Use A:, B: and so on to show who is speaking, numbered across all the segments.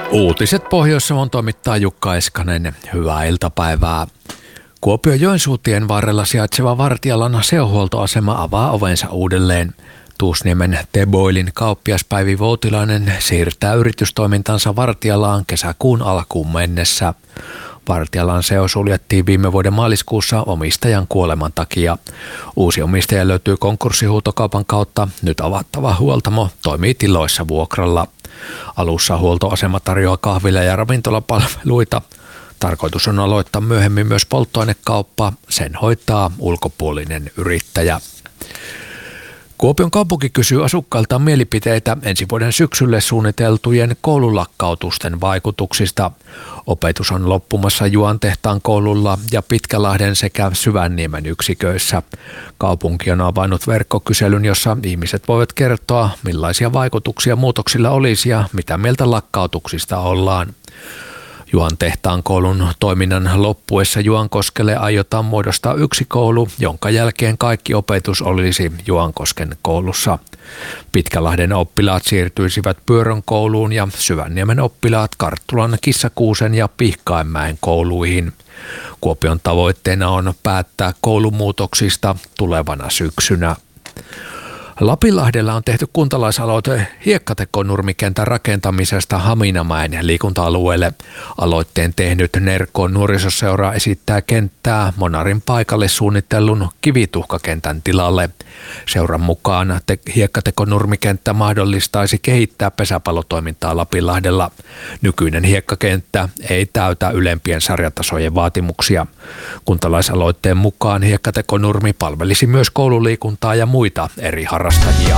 A: Uutiset Pohjois-Savon toimittaa Jukka Eskanen. Hyvää iltapäivää. Kuopion Joensuutien varrella sijaitseva Vartialan seohuoltoasema avaa ovensa uudelleen. Tuusniemen Teboilin kauppias Päivi Voutilainen siirtää yritystoimintansa Vartialaan kesäkuun alkuun mennessä. Vartialan seo suljettiin viime vuoden maaliskuussa omistajan kuoleman takia. Uusi omistaja löytyy konkurssihuutokaupan kautta. Nyt avattava huoltamo toimii tiloissa vuokralla. Alussa huoltoasema tarjoaa kahvila- ja ravintolapalveluita. Tarkoitus on aloittaa myöhemmin myös polttoainekauppa. Sen hoitaa ulkopuolinen yrittäjä. Kuopion kaupunki kysyy asukkailtaan mielipiteitä ensi vuoden syksylle suunniteltujen koululakkautusten vaikutuksista. Opetus on loppumassa Juantehtaan koululla ja Pitkälahden sekä Syvänniemen yksiköissä. Kaupunki on avannut verkkokyselyn, jossa ihmiset voivat kertoa, millaisia vaikutuksia muutoksilla olisi ja mitä mieltä lakkautuksista ollaan. Juantehtaan koulun toiminnan loppuessa Juankoskelle aiotaan muodostaa yksi koulu, jonka jälkeen kaikki opetus olisi Juankosken koulussa. Pitkälahden oppilaat siirtyisivät Pyörön kouluun ja Syvänniemen oppilaat Karttulan, Kissakuusen ja Pihkainmäen kouluihin. Kuopion tavoitteena on päättää koulumuutoksista tulevana syksynä. Lapinlahdella on tehty kuntalaisaloite hiekkatekonurmikentän rakentamisesta Haminamäen liikunta-alueelle. Aloitteen tehnyt Nerkon nuorisoseura esittää kenttää Monarin paikalle suunnitellun kivituhkakentän tilalle. Seuran mukaan hiekkatekonurmikenttä mahdollistaisi kehittää pesäpallotoimintaa Lapinlahdella. Nykyinen hiekkakenttä ei täytä ylempien sarjatasojen vaatimuksia. Kuntalaisaloitteen mukaan hiekkatekonurmi palvelisi myös koululiikuntaa ja muita eri harrastajia.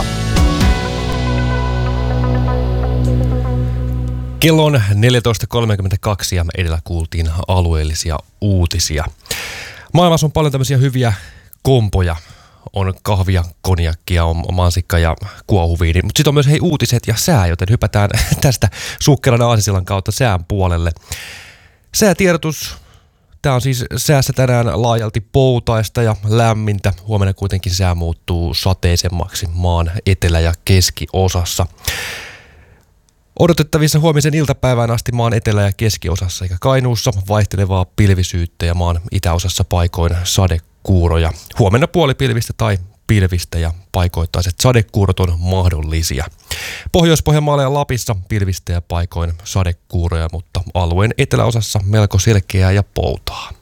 B: Kello on 14.32 ja edellä kuultiin alueellisia uutisia. Maailmassa on paljon tämmöisiä hyviä kompoja. On kahvia, konjakkia, on mansikka ja kuohuviini. Mutta sitten on myös uutiset ja sää, joten hypätään tästä sukkelan aasisillan kautta sään puolelle. Säätiedotus. Tämä on siis säässä tänään laajalti poutaista ja lämmintä. Huomenna kuitenkin sää muuttuu sateisemmaksi maan etelä- ja keskiosassa. Odotettavissa huomisen iltapäivään asti maan etelä- ja keskiosassa sekä Kainuussa vaihtelevaa pilvisyyttä ja maan itäosassa paikoin sadekuuroja. Huomenna puolipilvistä tai pilvistä ja paikoittaiset sadekuurot on mahdollisia. Pohjois-Pohjanmaalla ja Lapissa pilvistä ja paikoin sadekuuroja, mutta alueen eteläosassa melko selkeää ja poutaa.